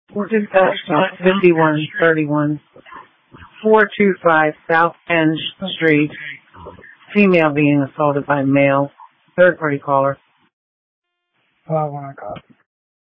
5131 425 South Penn Street. Female being assaulted by male. Third party caller. Oh, I want to call.